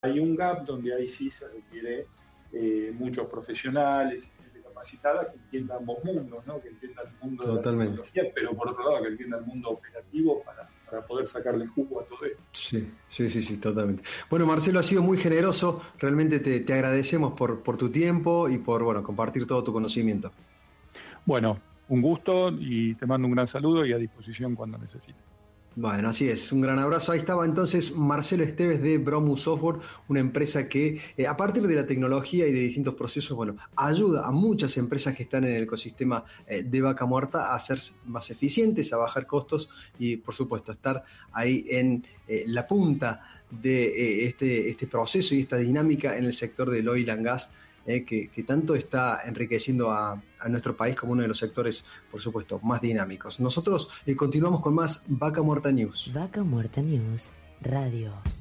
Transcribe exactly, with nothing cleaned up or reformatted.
hay un gap donde ahí sí se requiere eh, muchos profesionales, gente capacitada que entienda ambos mundos, ¿no? Que entienda el mundo de la Totalmente. tecnología, pero por otro lado que entienda el mundo operativo para, para poder sacarle jugo a todo esto. Sí, sí, sí, sí, totalmente. Bueno, Marcelo, ha sido muy generoso. Realmente te, te agradecemos por, por tu tiempo y por, bueno, compartir todo tu conocimiento. Bueno, un gusto y te mando un gran saludo y a disposición cuando necesites. Bueno, así es, un gran abrazo. Ahí estaba entonces Marcelo Esteves de Bromu Software, una empresa que eh, a partir de la tecnología y de distintos procesos, bueno, ayuda a muchas empresas que están en el ecosistema eh, de vaca muerta a ser más eficientes, a bajar costos y, por supuesto, estar ahí en eh, la punta de eh, este, este proceso y esta dinámica en el sector del oil and gas. Eh, que, que tanto está enriqueciendo a, a nuestro país como uno de los sectores, por supuesto, más dinámicos. Nosotros eh, continuamos con más Vaca Muerta News. Vaca Muerta News Radio.